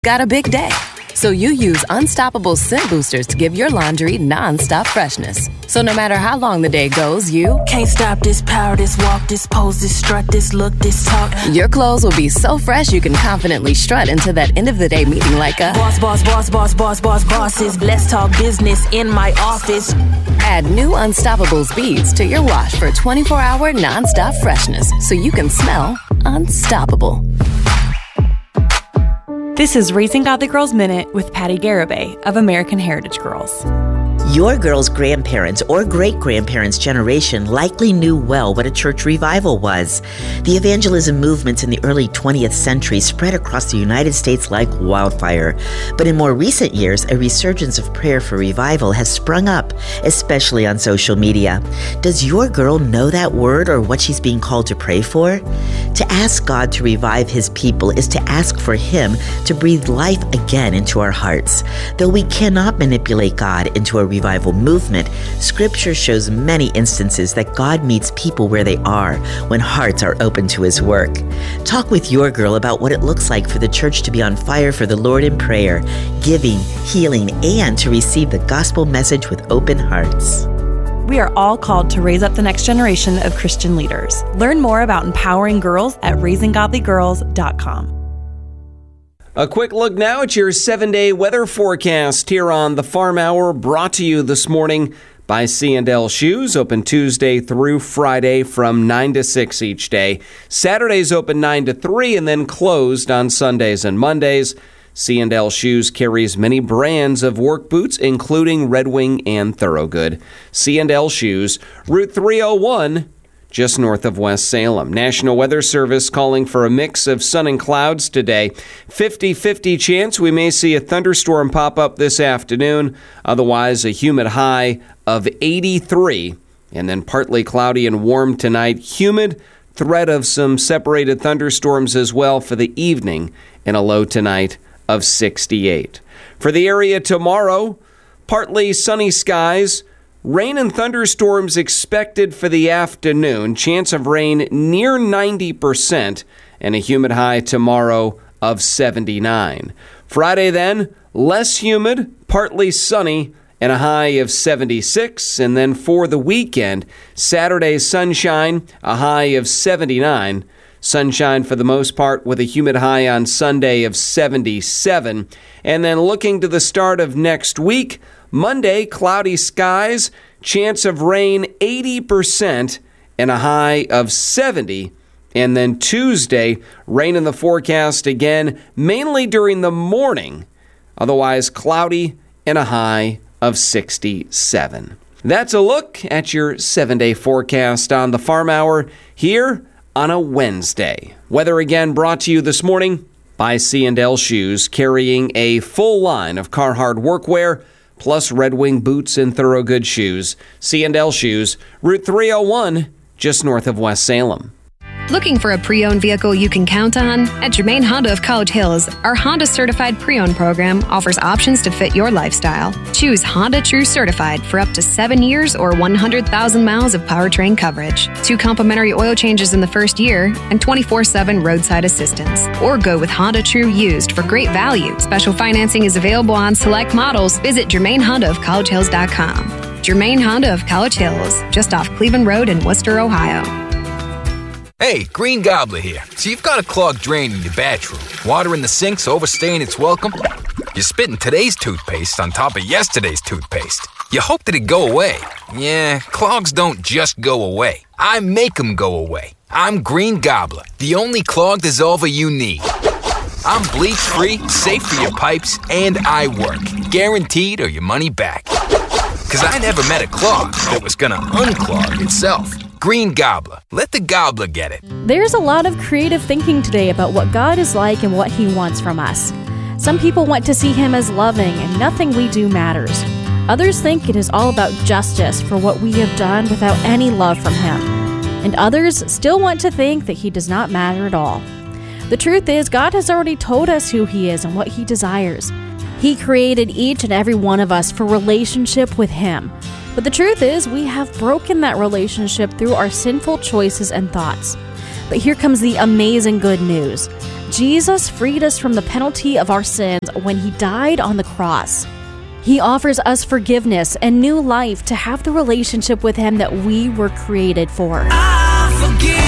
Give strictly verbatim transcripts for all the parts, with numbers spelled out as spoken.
Got a big day, so you use Unstoppable Scent Boosters to give your laundry non-stop freshness. So no matter how long the day goes, you can't stop this power, this walk, this pose, this strut, this look, this talk. Your clothes will be so fresh you can confidently strut into that end of the day meeting like a boss, boss, boss, boss, boss, boss, bosses. Let's talk business in my office. Add new Unstoppables beads to your wash for twenty-four hour non-stop freshness so you can smell unstoppable. This is Raising Godly Girls Minute with Patty Garibay of American Heritage Girls. Your girl's grandparents or great-grandparents' generation likely knew well what a church revival was. The evangelism movements in the early twentieth century spread across the United States like wildfire. But in more recent years, a resurgence of prayer for revival has sprung up, especially on social media. Does your girl know that word or what she's being called to pray for? To ask God to revive His people is to ask for Him to breathe life again into our hearts. Though we cannot manipulate God into a revival movement, Scripture shows many instances that God meets people where they are when hearts are open to His work. Talk with your girl about what it looks like for the church to be on fire for the Lord in prayer, giving, healing, and to receive the gospel message with open hearts. We are all called to raise up the next generation of Christian leaders. Learn more about empowering girls at raising godly girls dot com. A quick look now at your seven-day weather forecast here on the Farm Hour, brought to you this morning by C and L Shoes, open Tuesday through Friday from nine to six each day. Saturdays open nine to three and then closed on Sundays and Mondays. C and L Shoes carries many brands of work boots, including Red Wing and Thorogood. C and L Shoes, Route three oh one, just north of West Salem. National Weather Service calling for a mix of sun and clouds today. fifty-fifty chance we may see a thunderstorm pop up this afternoon. Otherwise, a humid high of eighty-three. And then partly cloudy and warm tonight. Humid, threat of some separated thunderstorms as well for the evening. And a low tonight of sixty-eight. For the area tomorrow, partly sunny skies. Rain and thunderstorms expected for the afternoon. Chance of rain near ninety percent and a humid high tomorrow of seventy-nine. Friday then, less humid, partly sunny, and a high of seventy-six. And then for the weekend, Saturday sunshine, a high of seventy-nine. Sunshine for the most part with a humid high on Sunday of seventy-seven. And then looking to the start of next week, Monday, cloudy skies, chance of rain eighty percent and a high of seventy. And then Tuesday, rain in the forecast again, mainly during the morning. Otherwise cloudy and a high of sixty-seven. That's a look at your seven-day forecast on the Farm Hour here on a Wednesday. Weather again brought to you this morning by C and L Shoes, carrying a full line of Carhartt workwear, plus Red Wing boots and Thorogood shoes. C and L Shoes, Route three oh one, just north of West Salem. Looking for a pre-owned vehicle you can count on? At Germain Honda of College Hills, our Honda Certified Pre-Owned program offers options to fit your lifestyle. Choose Honda True Certified for up to seven years or one hundred thousand miles of powertrain coverage, two complimentary oil changes in the first year, and twenty-four seven roadside assistance. Or go with Honda True Used for great value. Special financing is available on select models. Visit Germain Honda of College Hills dot com. Germain Honda of College Hills, just off Cleveland Road in Worcester, Ohio. Hey, Green Gobbler here. So you've got a clogged drain in your bathroom. Water in the sink's overstaying its welcome. You're spitting today's toothpaste on top of yesterday's toothpaste. You hope that it go away. Yeah, clogs don't just go away. I make them go away. I'm Green Gobbler, the only clog dissolver you need. I'm bleach-free, safe for your pipes, and I work. Guaranteed or your money back. Because I never met a clog that was gonna unclog itself. Green Gobbler. Let the gobbler get it. There's a lot of creative thinking today about what God is like and what He wants from us. Some people want to see Him as loving and nothing we do matters. Others think it is all about justice for what we have done without any love from Him. And others still want to think that He does not matter at all. The truth is, God has already told us who He is and what He desires. He created each and every one of us for relationship with Him. But the truth is, we have broken that relationship through our sinful choices and thoughts. But here comes the amazing good news. Jesus freed us from the penalty of our sins when he died on the cross. He offers us forgiveness and new life to have the relationship with him that we were created for. I forgive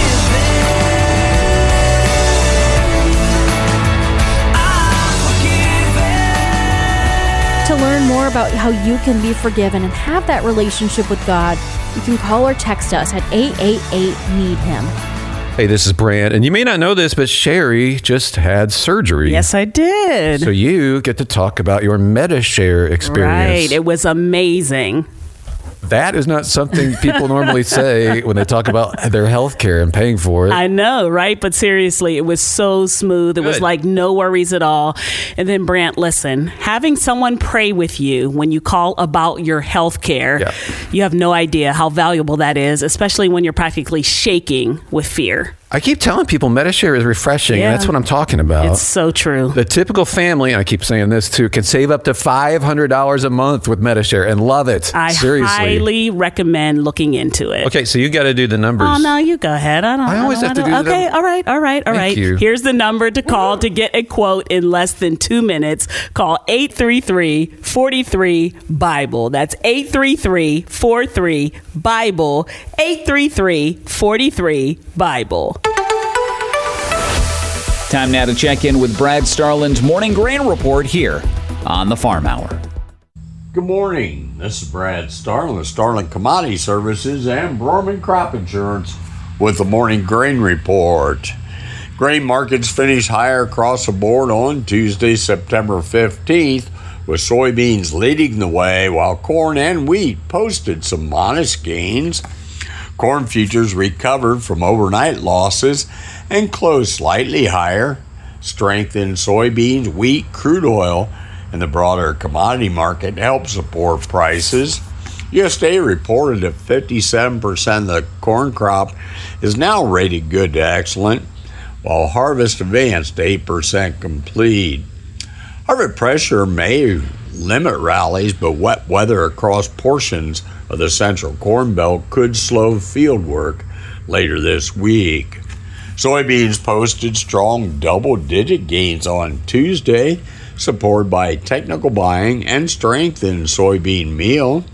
To learn more about how you can be forgiven and have that relationship with God, you can call or text us at eight eight eight, need him. Hey, this is Brant, and you may not know this, but Sherry just had surgery. Yes, I did. So you get to talk about your MediShare experience. Right. It was amazing. That is not something people normally say when they talk about their health care and paying for it. I know, right? But seriously, it was so smooth. It Good. was like no worries at all. And then, Brant, listen, having someone pray with you when you call about your health care, Yeah. you have no idea how valuable that is, especially when you're practically shaking with fear. I keep telling people MediShare is refreshing, Yeah. and that's what I'm talking about. It's so true. The typical family, and I keep saying this too, can save up to five hundred dollars a month with MediShare and love it. I Seriously. highly recommend looking into it. Okay, so you got to do the numbers. Oh, no, you go ahead. I don't I always don't, have to I don't- do the Okay, number. all right, all right, all Thank right. you. Here's the number to call to get a quote in less than two minutes. Call eight three three, four three, Bible. That's eight three three, four three, Bible. eight three three, four three, Bible. Time now to check in with Brad Starlin's Morning Grain Report here on the Farm Hour. Good morning. This is Brad Starlin with Starlin Commodity Services and Brorman Crop Insurance with the Morning Grain Report. Grain markets finished higher across the board on Tuesday, September fifteenth, with soybeans leading the way while corn and wheat posted some modest gains. Corn futures recovered from overnight losses and closed slightly higher. Strength in soybeans, wheat, crude oil, and the broader commodity market helped support prices. U S D A reported that fifty-seven percent of the corn crop is now rated good to excellent, while harvest advanced to eight percent complete. Harvest pressure may limit rallies, but wet weather across portions of the central corn belt could slow field work later this week. Soybeans posted strong double-digit gains on Tuesday, supported by technical buying and strength in soybean meal.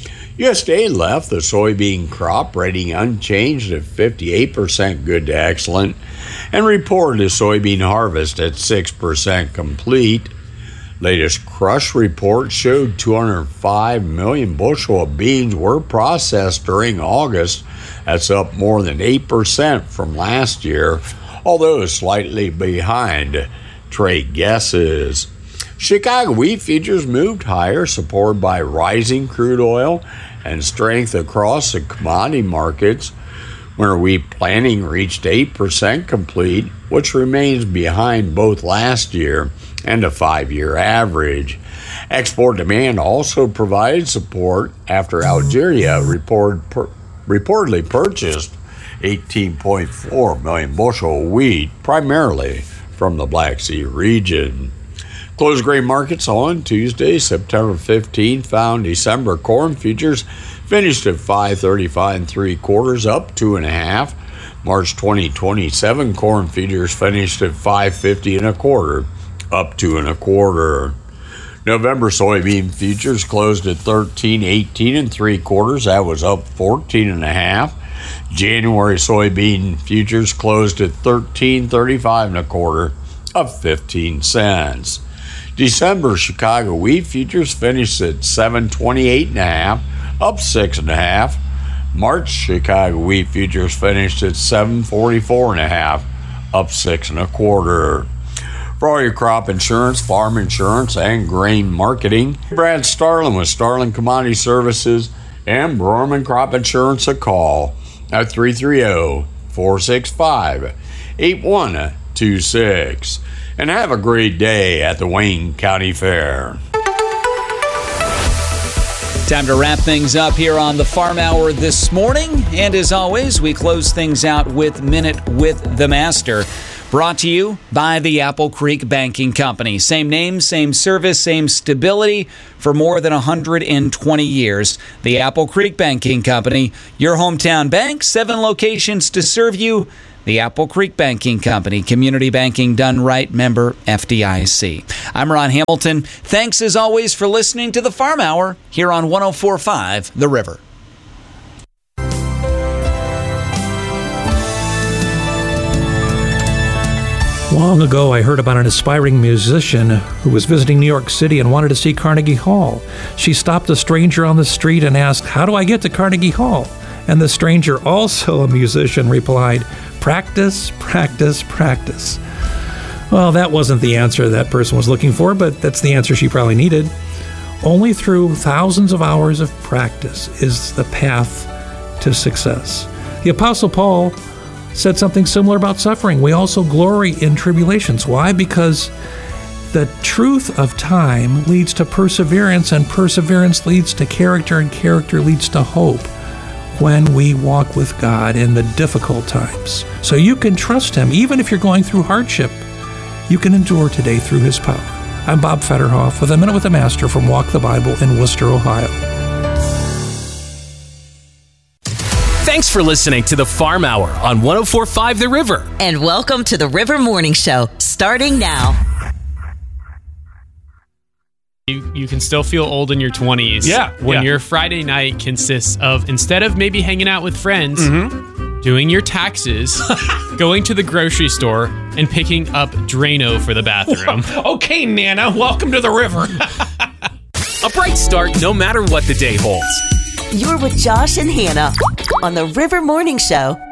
U S D A left the soybean crop rating unchanged at fifty-eight percent good to excellent and reported a soybean harvest at six percent complete. Latest crush report showed two hundred five million bushel of beans were processed during August. That's up more than eight percent from last year, although slightly behind trade guesses. Chicago wheat futures moved higher, supported by rising crude oil and strength across the commodity markets. Winter wheat planting reached eight percent complete, which remains behind both last year and a five-year average. Export demand also provided support after Algeria report, per, reportedly purchased eighteen point four million bushel of wheat, primarily from the Black Sea region. Closed grain markets on Tuesday, September fifteenth, found December corn futures finished at five thirty-five and three quarters, up two and a half. March twenty twenty-seven corn futures finished at five fifty and a quarter, up two and a quarter. November soybean futures closed at thirteen eighteen and three quarters. That was up fourteen and a half. January soybean futures closed at thirteen thirty-five and a quarter, up fifteen cents. December Chicago wheat futures finished at seven twenty-eight and a half, up six and a half. March Chicago wheat futures finished at seven forty-four and a half, up six and a quarter. For all your crop insurance, farm insurance, and grain marketing, Brad Starlin with Starlin Commodity Services and Brorman Crop Insurance, a call at three three zero, four six five, eight one two six. And have a great day at the Wayne County Fair. Time to wrap things up here on the Farm Hour this morning. And as always, we close things out with Minute with the Master. Brought to you by the Apple Creek Banking Company. Same name, same service, same stability for more than one hundred twenty years. The Apple Creek Banking Company, your hometown bank, seven locations to serve you. The Apple Creek Banking Company, community banking done right, member F D I C. I'm Ron Hamilton. Thanks as always for listening to the Farm Hour here on one oh four point five The River. Long ago, I heard about an aspiring musician who was visiting New York City and wanted to see Carnegie Hall. She stopped a stranger on the street and asked, "How do I get to Carnegie Hall?" And the stranger, also a musician, replied, "Practice, practice, practice." Well, that wasn't the answer that person was looking for, but that's the answer she probably needed. Only through thousands of hours of practice is the path to success. The Apostle Paul said something similar about suffering. We also glory in tribulations. Why? Because the truth of time leads to perseverance, and perseverance leads to character, and character leads to hope when we walk with God in the difficult times. So you can trust Him. Even if you're going through hardship, you can endure today through His power. I'm Bob Fetterhoff with A Minute with the Master from Walk the Bible in Worcester, Ohio. Thanks for listening to the Farm Hour on one oh four point five The River. And welcome to the River Morning Show, starting now. You, you can still feel old in your twenties. Yeah. When yeah. your Friday night consists of, instead of maybe hanging out with friends, mm-hmm. doing your taxes, going to the grocery store, and picking up Drano for the bathroom. Okay, Nana, welcome to the river. A bright start no matter what the day holds. You're with Josh and Hannah on the River Morning Show